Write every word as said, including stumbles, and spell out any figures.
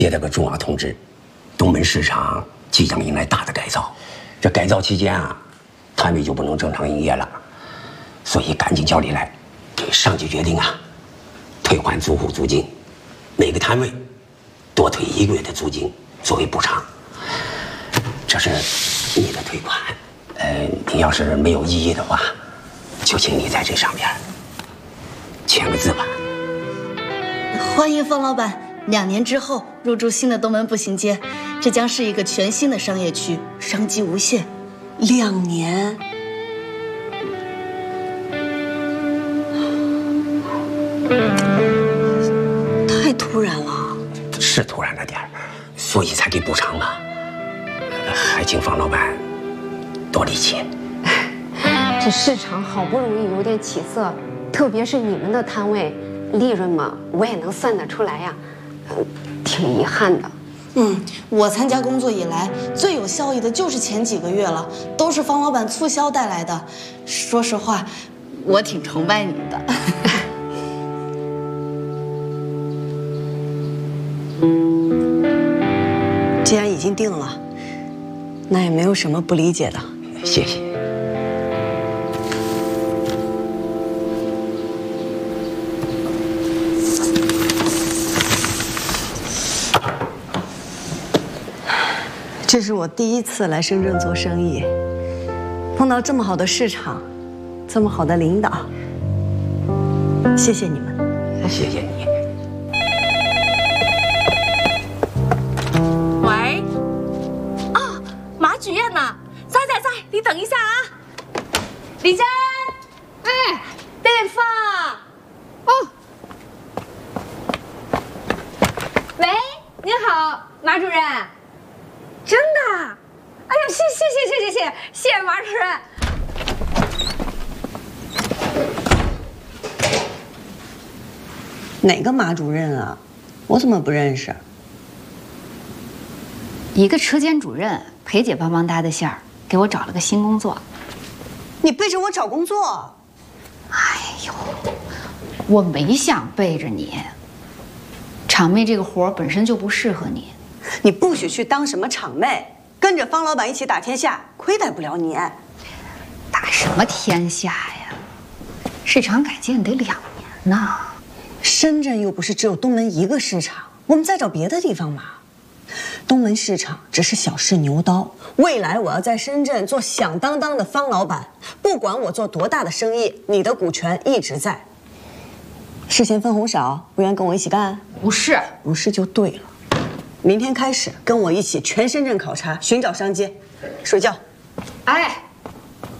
接了个重要通知，东门市场即将迎来大的改造。这改造期间啊，摊位就不能正常营业了，所以赶紧叫你来。上级决定啊，退还租户租金，每个摊位多退一个月的租金作为补偿。这是你的退款，呃，你要是没有异议的话，就请你在这上面签个字吧。 欢迎方老板，两年之后入驻新的东门步行街，这将是一个全新的商业区，商机无限。 两年，太突然了。 是突然了点儿，所以才给补偿嘛。还请方老板多理解。 这市场好不容易有点起色，特别是你们的摊位，利润嘛，我也能算得出来呀，嗯，挺遗憾的。 嗯，我参加工作以来最有效益的就是前几个月了，都是方老板促销带来的。说实话，我挺崇拜你的。 既然已经定了，那也没有什么不理解的。 谢谢。 这是我第一次来深圳做生意，碰到这么好的市场，这么好的领导，谢谢你们。 谢谢你。 喂，啊，马主任呐，在在在，你等一下啊。李真，哎，电话。哦。 喂，您好，马主任。真的？哎呀，谢谢谢谢谢谢谢谢马主任。 哪个马主任啊？我怎么不认识？ 一个车间主任，裴姐帮忙搭的线儿，给我找了个新工作。 你背着我找工作？ 哎呦，我没想背着你。场妹这个活儿本身就不适合你。 你不许去当什么场妹，跟着方老板一起打天下，亏待不了你。 打什么天下呀？市场改建得两年呢。 深圳又不是只有东门一个市场，我们再找别的地方嘛。东门市场只是小试牛刀，未来我要在深圳做响当当的方老板，不管我做多大的生意，你的股权一直在。是嫌分红少，不愿跟我一起干？ 不是， 不是就对了。明天开始跟我一起全深圳考察，寻找商机。睡觉。 哎。